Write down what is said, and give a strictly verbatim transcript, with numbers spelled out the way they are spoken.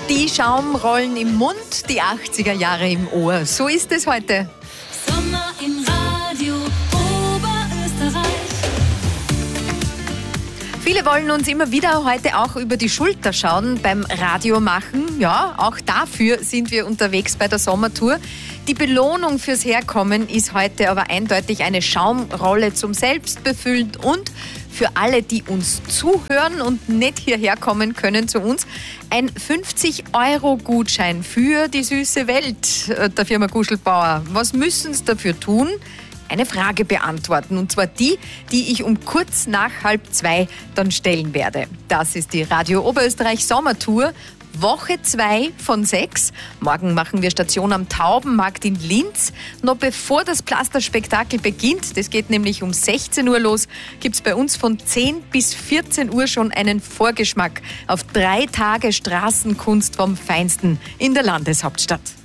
Die Schaumrollen im Mund, die achtziger Jahre im Ohr. So ist es heute. Sommer im Radio Oberösterreich. Viele wollen uns immer wieder heute auch über die Schulter schauen beim Radio machen. Ja, auch dafür sind wir unterwegs bei der Sommertour. Die Belohnung fürs Herkommen ist heute aber eindeutig eine Schaumrolle zum Selbstbefüllen und für alle, die uns zuhören und nicht hierher kommen können zu uns, ein fünfzig Euro Gutschein für die süße Welt der Firma Guschelbauer. Was müssen Sie dafür tun? Eine Frage beantworten, und zwar die, die ich um kurz nach halb zwei dann stellen werde. Das ist die Radio Oberösterreich Sommertour, Woche zwei von sechs. Morgen machen wir Station am Taubenmarkt in Linz. Noch bevor das Pflasterspektakel beginnt, das geht nämlich um sechzehn Uhr los, gibt es bei uns von zehn bis vierzehn Uhr schon einen Vorgeschmack auf drei Tage Straßenkunst vom Feinsten in der Landeshauptstadt.